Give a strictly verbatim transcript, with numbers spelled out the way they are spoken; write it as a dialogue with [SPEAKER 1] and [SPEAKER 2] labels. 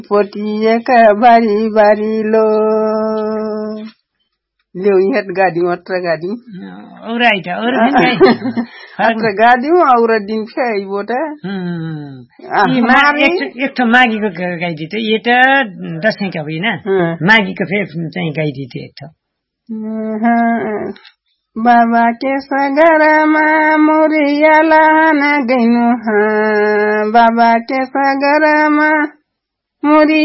[SPEAKER 1] पोटिएका बारी बारी लो ल्याउ हेट गाडी मात्र गाडी
[SPEAKER 2] औराइट और
[SPEAKER 1] अत्र गाडी और दिन फेइ बोटा
[SPEAKER 2] हमारे एक ठो मागीको गाइदी त ये त दशैं का होइन मागीको फेर चाहिँ गाइदी थियो एक ठो
[SPEAKER 1] बाबा के सगरमा मुरिया लान गइनु बाबा के सगरमा मुरी